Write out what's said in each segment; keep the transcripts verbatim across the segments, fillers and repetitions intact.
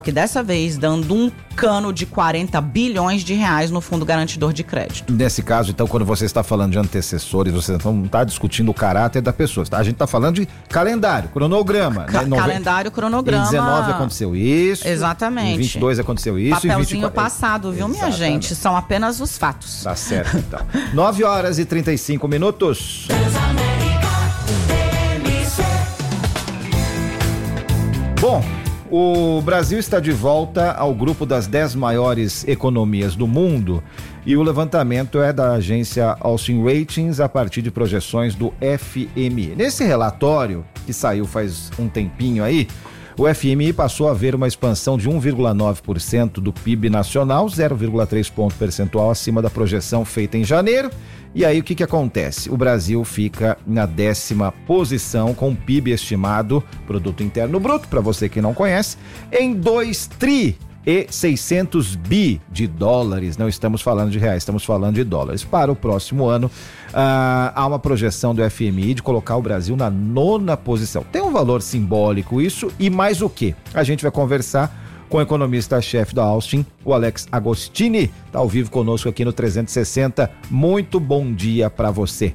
que dessa vez dando um cano de quarenta bilhões de reais no Fundo Garantidor de Crédito. Nesse caso, então, quando você está falando de antecessores, você não está discutindo o caráter da pessoa, tá? A gente está falando de calendário, cronograma. Ca- né? Calendário, cronograma. Em dezenove aconteceu isso. Exatamente. Em vinte e dois aconteceu isso. Papelzinho em vinte e quatro... passado, viu, minha Exatamente. gente? São apenas os fatos. Tá certo, então. nove horas e trinta e cinco minutos. Bom, o Brasil está de volta ao grupo das dez maiores economias do mundo e o levantamento é da agência Austin Ratings a partir de projeções do F M I. Nesse relatório, que saiu faz um tempinho aí, o F M I passou a ver uma expansão de um vírgula nove por cento do P I B nacional, zero vírgula três ponto percentual acima da projeção feita em janeiro. E aí o que que acontece? O Brasil fica na décima posição com P I B estimado, Produto Interno Bruto, para você que não conhece, em dois tri e seiscentos bi de dólares. Não estamos falando de reais, estamos falando de dólares. Para o próximo ano, ah, há uma projeção do F M I de colocar o Brasil na nona posição. Tem um valor simbólico isso e mais o quê? A gente vai conversar com o economista-chefe da Austin, o Alex Agostini, está ao vivo conosco aqui no trezentos e sessenta. Muito bom dia para você.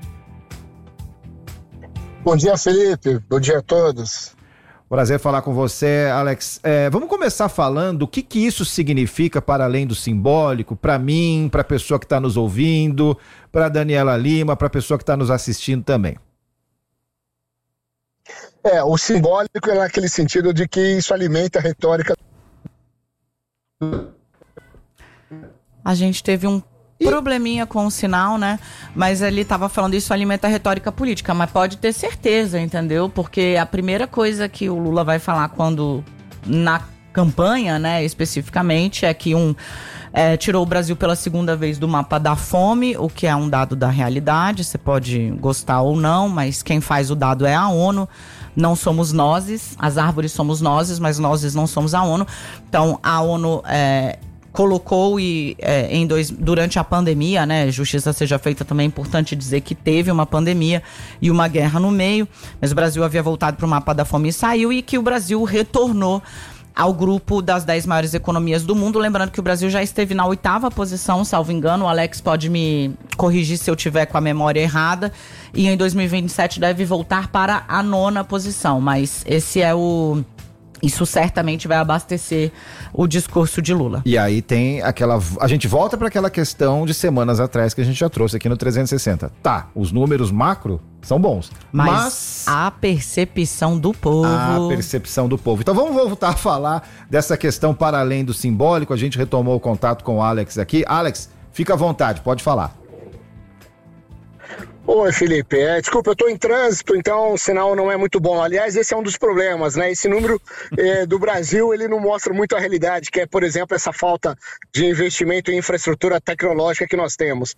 Bom dia, Felipe. Bom dia a todos. Prazer falar com você, Alex. É, vamos começar falando o que, que isso significa para além do simbólico, para mim, para a pessoa que está nos ouvindo, para Daniela Lima, para a pessoa que está nos assistindo também. É, o simbólico é naquele sentido de que isso alimenta a retórica. A gente teve um probleminha com o sinal, né? Mas ele estava falando isso alimenta a retórica política, mas pode ter certeza, entendeu? Porque a primeira coisa que o Lula vai falar quando na campanha, né, especificamente, é que um é, tirou o Brasil pela segunda vez do mapa da fome, o que é um dado da realidade, você pode gostar ou não, mas quem faz o dado é a ONU, não somos nós, as árvores somos nós, mas nós não somos a ONU. Então a ONU é, colocou e, é, em dois, durante a pandemia, né, justiça seja feita também, é importante dizer que teve uma pandemia e uma guerra no meio, mas o Brasil havia voltado para o mapa da fome e saiu, e que o Brasil retornou ao grupo das dez maiores economias do mundo. Lembrando que o Brasil já esteve na oitava posição, salvo engano, o Alex pode me corrigir se eu tiver com a memória errada, e em dois mil e vinte e sete deve voltar para a nona posição, mas esse é o... Isso certamente vai abastecer o discurso de Lula. E aí tem aquela... A gente volta para aquela questão de semanas atrás que a gente já trouxe aqui no trezentos e sessenta. Tá, os números macro são bons, mas, mas a percepção do povo... A percepção do povo. Então vamos voltar a falar dessa questão para além do simbólico. A gente retomou o contato com o Alex aqui. Alex, fica à vontade, pode falar. Oi, Felipe. É, desculpa, eu estou em trânsito, então o sinal não é muito bom. Aliás, esse é um dos problemas, né? Esse número é, do Brasil, ele não mostra muito a realidade, que é, por exemplo, essa falta de investimento em infraestrutura tecnológica que nós temos.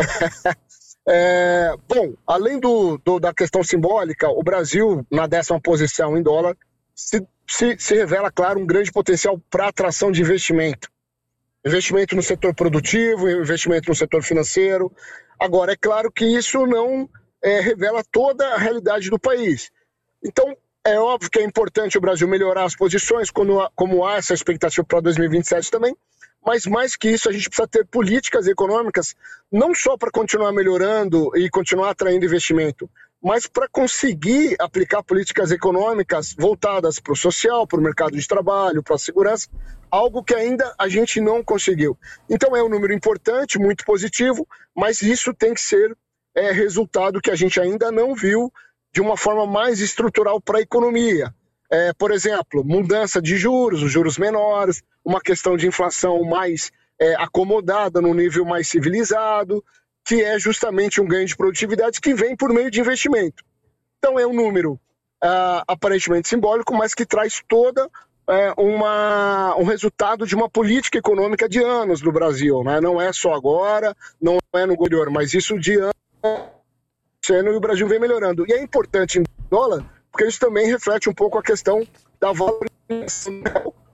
é, bom, além do, do, da questão simbólica, o Brasil, na décima posição em dólar, se, se, se revela, claro, um grande potencial para atração de investimento. Investimento no setor produtivo, investimento no setor financeiro. Agora, é claro que isso não é, revela toda a realidade do país. Então, é óbvio que é importante o Brasil melhorar as posições, quando, como há essa expectativa para dois mil e vinte e sete também, mas mais que isso, a gente precisa ter políticas econômicas, não só para continuar melhorando e continuar atraindo investimento, mas para conseguir aplicar políticas econômicas voltadas para o social, para o mercado de trabalho, para a segurança, algo que ainda a gente não conseguiu. Então é um número importante, muito positivo, mas isso tem que ser é, resultado que a gente ainda não viu de uma forma mais estrutural para a economia. É, por exemplo, mudança de juros, os juros menores, uma questão de inflação mais é, acomodada, num nível mais civilizado, que é justamente um ganho de produtividade que vem por meio de investimento. Então é um número uh, aparentemente simbólico, mas que traz toda uh, uma, um resultado de uma política econômica de anos no Brasil, né? Não é só agora, não é no anterior, mas isso de anos, e o Brasil vem melhorando. E é importante em dólar, porque isso também reflete um pouco a questão da valorização.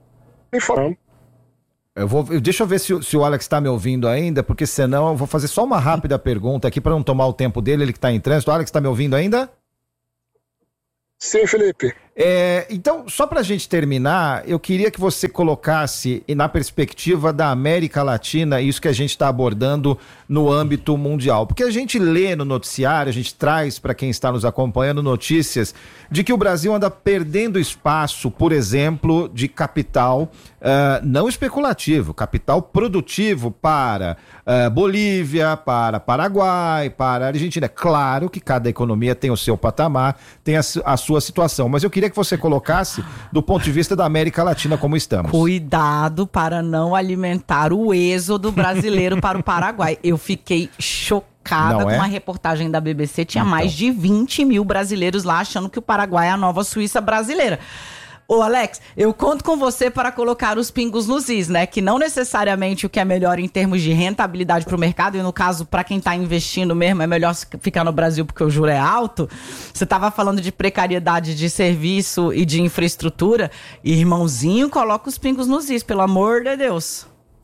Eu vou, deixa eu ver se, se o Alex está me ouvindo ainda, porque senão eu vou fazer só uma rápida pergunta aqui para não tomar o tempo dele, ele que está em trânsito. O Alex está me ouvindo ainda? Sim, Felipe. É, então, só para a gente terminar, eu queria que você colocasse na perspectiva da América Latina isso que a gente está abordando no âmbito mundial. Porque a gente lê no noticiário, a gente traz para quem está nos acompanhando notícias de que o Brasil anda perdendo espaço, por exemplo, de capital uh, não especulativo, capital produtivo para uh, Bolívia, para Paraguai, para Argentina. Claro que cada economia tem o seu patamar, tem a, a sua situação, mas eu queria que você colocasse do ponto de vista da América Latina como estamos. Cuidado para não alimentar o êxodo brasileiro para o Paraguai. Eu fiquei chocada com é? uma reportagem da B B C, tinha então. mais de vinte mil brasileiros lá achando que o Paraguai é a nova Suíça brasileira. Ô Alex, eu conto com você para colocar os pingos nos is, né? Que não necessariamente o que é melhor em termos de rentabilidade para o mercado, e no caso, para quem está investindo mesmo, é melhor ficar no Brasil porque o juro é alto. Você estava falando de precariedade de serviço e de infraestrutura. Irmãozinho, coloca os pingos nos is, pelo amor de Deus.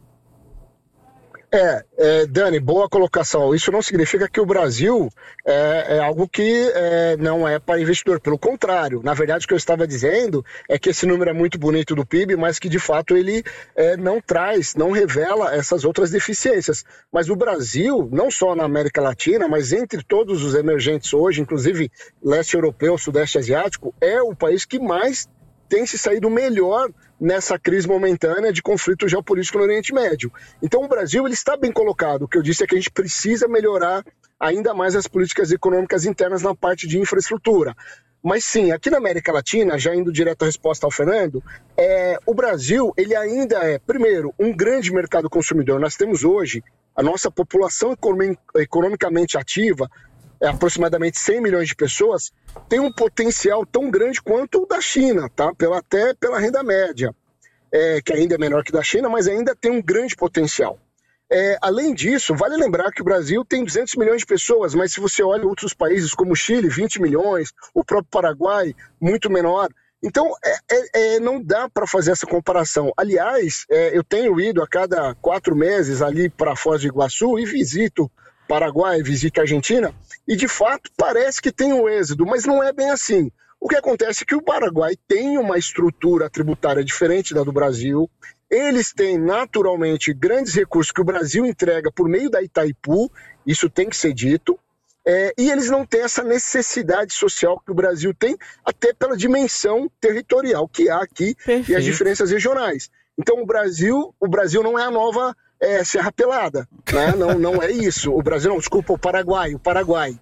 É, é, Dani, boa colocação. Isso não significa que o Brasil é, é algo que é, não é para investidor. Pelo contrário, na verdade o que eu estava dizendo é que esse número é muito bonito do P I B, mas que de fato ele é, não traz, não revela essas outras deficiências. Mas o Brasil, não só na América Latina, mas entre todos os emergentes hoje, inclusive leste europeu, sudeste asiático, é o país que mais tem se saído melhor nessa crise momentânea de conflito geopolítico no Oriente Médio. Então o Brasil ele está bem colocado. O que eu disse é que a gente precisa melhorar ainda mais as políticas econômicas internas na parte de infraestrutura. Mas sim, aqui na América Latina, já indo direto à resposta ao Fernando, é, o Brasil ele ainda é, primeiro, um grande mercado consumidor. Nós temos hoje a nossa população economicamente ativa, é aproximadamente cem milhões de pessoas, tem um potencial tão grande quanto o da China, tá? Pela, até pela renda média, é, que ainda é menor que da China, mas ainda tem um grande potencial. É, além disso, vale lembrar que o Brasil tem duzentos milhões de pessoas, mas se você olha outros países como o Chile, vinte milhões, o próprio Paraguai, muito menor. Então, é, é, é, não dá para fazer essa comparação. Aliás, é, eu tenho ido a cada quatro meses ali para Foz do Iguaçu e visito Paraguai, visita a Argentina, e de fato parece que tem um êxodo, mas não é bem assim. O que acontece é que o Paraguai tem uma estrutura tributária diferente da do Brasil, eles têm naturalmente grandes recursos que o Brasil entrega por meio da Itaipu, isso tem que ser dito, é, e eles não têm essa necessidade social que o Brasil tem, até pela dimensão territorial que há aqui. Perfeito. E as diferenças regionais. Então o Brasil, o Brasil não é a nova É, Serra Pelada, né? não, não é isso. O Brasil, não, desculpa, o Paraguai, o Paraguai.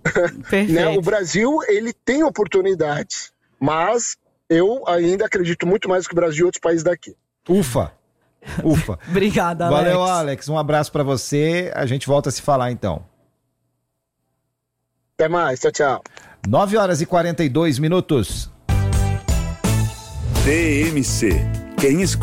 Né? O Brasil, ele tem oportunidades, mas eu ainda acredito muito mais que o Brasil e outros países daqui. Ufa, ufa. Obrigada, Alex. Valeu, Alex, um abraço pra você, a gente volta a se falar então. Até mais, tchau, tchau. nove horas e quarenta e dois minutos. T M C, quem escolhe